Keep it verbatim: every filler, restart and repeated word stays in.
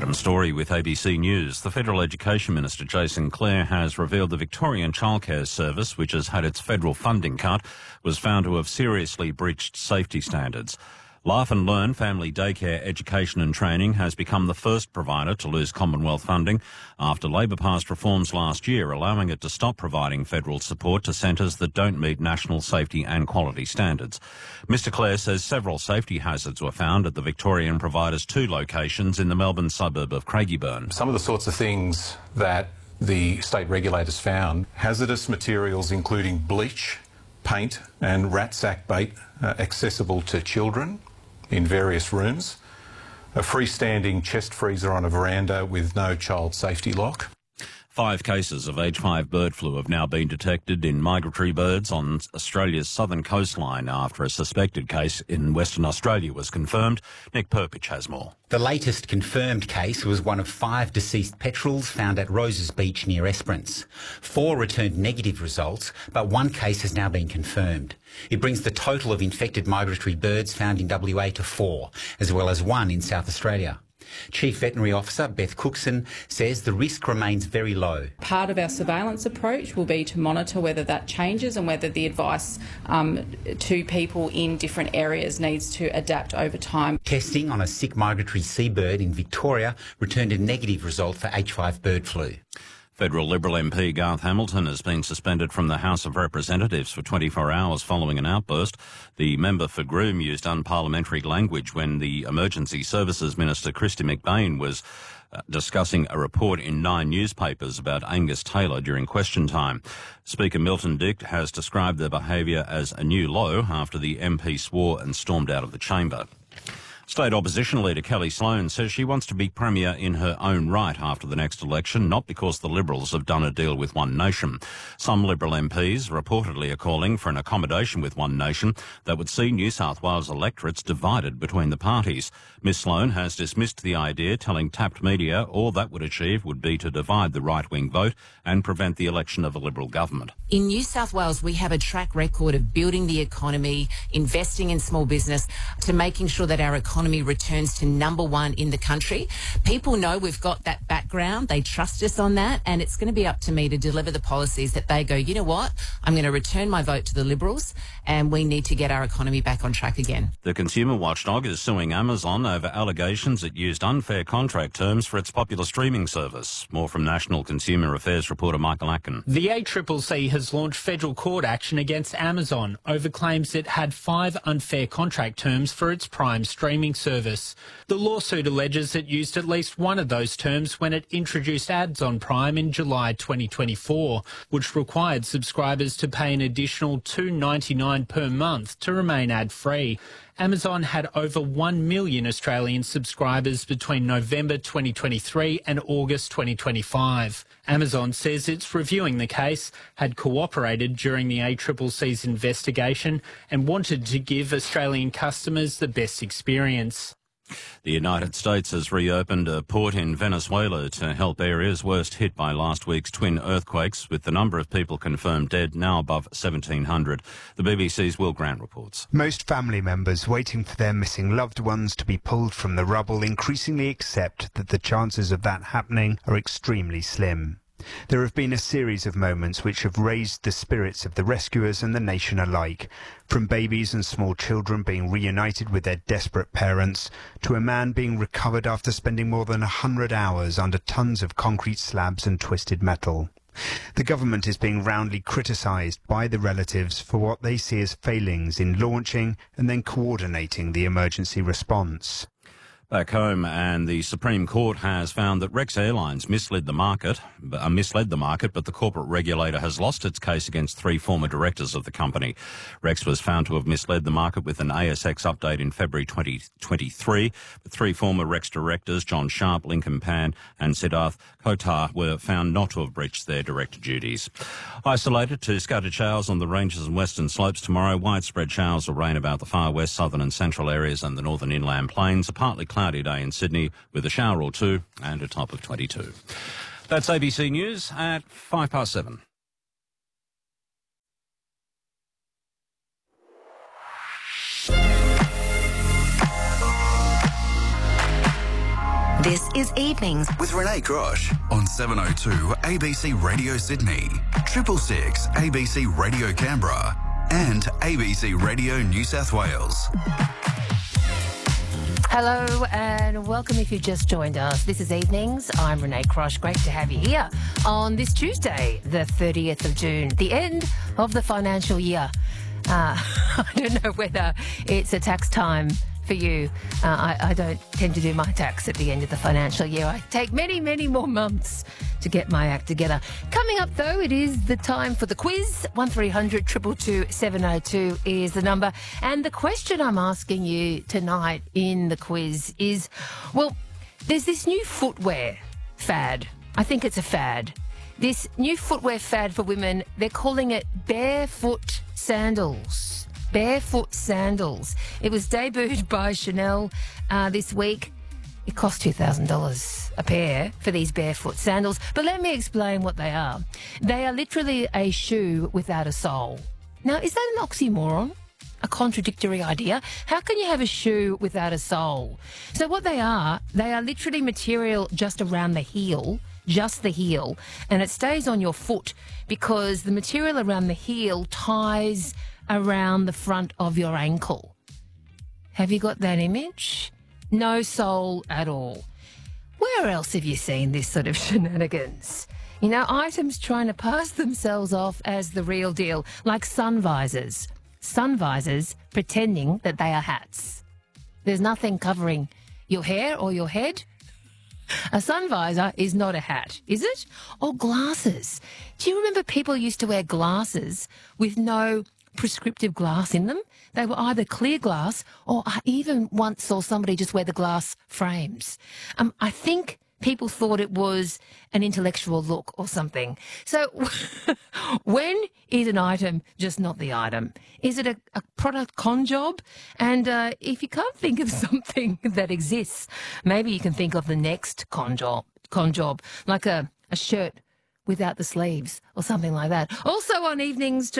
Adam Story with A B C News. The Federal Education Minister, Jason Clare, has revealed the Victorian Childcare Service, which has had its federal funding cut, was found to have seriously breached safety standards. Laugh and Learn Family Daycare Education and Training has become the first provider to lose Commonwealth funding after Labor passed reforms last year allowing it to stop providing federal support to centres that don't meet national safety and quality standards. Mister Clare says several safety hazards were found at the Victorian provider's two locations in the Melbourne suburb of Craigieburn. Some of the sorts of things that the state regulators found: hazardous materials including bleach, paint and rat sack bait uh, accessible to children in various rooms, a freestanding chest freezer on a veranda with no child safety lock. Five cases of H five bird flu have now been detected in migratory birds on Australia's southern coastline after a suspected case in Western Australia was confirmed. Nick Perpich has more. The latest confirmed case was one of five deceased petrels found at Roses Beach near Esperance. Four returned negative results, but one case has now been confirmed. It brings the total of infected migratory birds found in W A to four, as well as one in South Australia. Chief Veterinary Officer Beth Cookson says the risk remains very low. Part of our surveillance approach will be to monitor whether that changes and whether the advice um, to people in different areas needs to adapt over time. Testing on a sick migratory seabird in Victoria returned a negative result for H five bird flu. Federal Liberal M P Garth Hamilton has been suspended from the House of Representatives for twenty-four hours following an outburst. The member for Groom used unparliamentary language when the Emergency Services Minister Christy McBain was uh, discussing a report in nine newspapers about Angus Taylor during question time. Speaker Milton Dick has described their behaviour as a new low after the M P swore and stormed out of the chamber. State Opposition Leader Kelly Sloan says she wants to be Premier in her own right after the next election, not because the Liberals have done a deal with One Nation. Some Liberal M Ps reportedly are calling for an accommodation with One Nation that would see New South Wales electorates divided between the parties. Miss Sloan has dismissed the idea, telling Tapped Media all that would achieve would be to divide the right-wing vote and prevent the election of a Liberal government. In New South Wales, we have a track record of building the economy, investing in small business, to making sure that our economy economy returns to number one in the country. People know we've got that background. They trust us on that, and it's going to be up to me to deliver the policies that they go, you know what, I'm going to return my vote to the Liberals, and we need to get our economy back on track again. The consumer watchdog is suing Amazon over allegations it used unfair contract terms for its popular streaming service. More from National Consumer Affairs reporter Michael Atkin. The A C C C has launched federal court action against Amazon over claims it had five unfair contract terms for its Prime streaming service. The lawsuit alleges it used at least one of those terms when it introduced ads on Prime in July twenty twenty-four, which required subscribers to pay an additional two dollars ninety-nine per month to remain ad-free. Amazon had over one million Australian subscribers between November twenty twenty-three and August twenty twenty-five. Amazon says it's reviewing the case, had cooperated during the A C C C's investigation and wanted to give Australian customers the best experience. The United States has reopened a port in Venezuela to help areas worst hit by last week's twin earthquakes, with the number of people confirmed dead now above seventeen hundred. The B B C's Will Grant reports. Most family members waiting for their missing loved ones to be pulled from the rubble increasingly accept that the chances of that happening are extremely slim. There have been a series of moments which have raised the spirits of the rescuers and the nation alike, from babies and small children being reunited with their desperate parents, to a man being recovered after spending more than a hundred hours under tons of concrete slabs and twisted metal. The government is being roundly criticised by the relatives for what they see as failings in launching and then coordinating the emergency response. Back home, and the Supreme Court has found that Rex Airlines misled the market, uh, misled the market, but the corporate regulator has lost its case against three former directors of the company. Rex was found to have misled the market with an A S X update in February twenty twenty-three. The three former Rex directors, John Sharp, Lincoln Pan and Siddharth Kotar, were found not to have breached their director duties. Isolated to scattered showers on the ranges and western slopes tomorrow. Widespread showers or rain about the far west, southern and central areas and the northern inland plains. A partly cloudy day in Sydney with a shower or two and a top of twenty-two. That's A B C News at five past seven. This is Evenings with Renee Crosh on seven oh two A B C Radio Sydney, triple six A B C Radio Canberra, and A B C Radio New South Wales. Hello and welcome if you've just joined us. This is Evenings. I'm Renee Crosh. Great to have you here on this Tuesday, the thirtieth of June, the end of the financial year. Uh, I don't know whether it's a tax time for you. Uh, I, I don't tend to do my tax at the end of the financial year. I take many, many more months to get my act together. Coming up, though, it is the time for the quiz. one three hundred two two two seven oh two is the number. And the question I'm asking you tonight in the quiz is, well, there's this new footwear fad. I think it's a fad. This new footwear fad for women, they're calling it barefoot sandals. Barefoot sandals. It was debuted by Chanel uh, this week. It cost two thousand dollars a pair for these barefoot sandals. But let me explain what they are. They are literally a shoe without a sole. Now, is that an oxymoron? A contradictory idea? How can you have a shoe without a sole? So what they are, they are literally material just around the heel, just the heel, and it stays on your foot because the material around the heel ties around the front of your ankle. Have you got that image? No sole at all. Where else have you seen this sort of shenanigans? You know, items trying to pass themselves off as the real deal, like sun visors. Sun visors pretending that they are hats. There's nothing covering your hair or your head. A sun visor is not a hat, is it? Or glasses. Do you remember people used to wear glasses with no prescriptive glass in them? They were either clear glass or I even once saw somebody just wear the glass frames. Um, I think people thought it was an intellectual look or something. So when is an item just not the item? Is it a, a product con job? And uh, if you can't think of something that exists, maybe you can think of the next con job, con job like a, a shirt without the sleeves or something like that. Also on Evenings